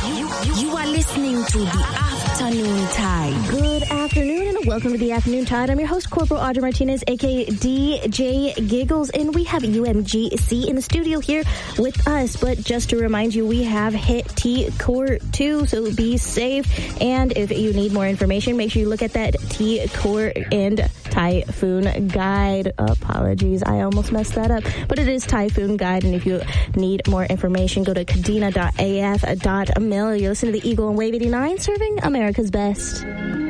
You are listening to The Afternoon Tide. Good afternoon and welcome to The Afternoon Tide. I'm your host, Corporal Audrey Martinez, aka DJ Giggles, and we have UMGC in the studio here with us. But just to remind you, we have hit T-Core 2, so be safe. And if you need more information, make sure you look at that T-Core and Typhoon Guide. Apologies, I almost messed that up. But it is Typhoon Guide, and if you need more information, go to kadena.af.mil. You're listening to the Eagle and Wave 89, serving America's best.